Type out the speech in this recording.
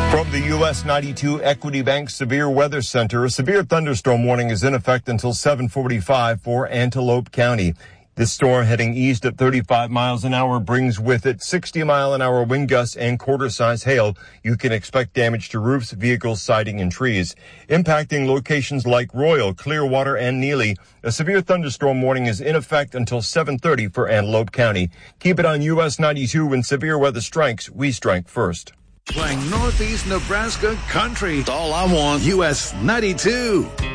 From the US 92 Equity Bank Severe Weather Center, a severe thunderstorm warning is in effect until 7:45 for Antelope County. This storm heading east at 35 miles an hour brings with it 60-mile-an-hour wind gusts and quarter-size hail. You can expect damage to roofs, vehicles, siding, and trees. Impacting locations like Royal, Clearwater, and Neely, a severe thunderstorm warning is in effect until 7:30 for Antelope County. Keep it on US 92. When severe weather strikes, we strike first. Playing Northeast Nebraska country. That's all I want. US 92.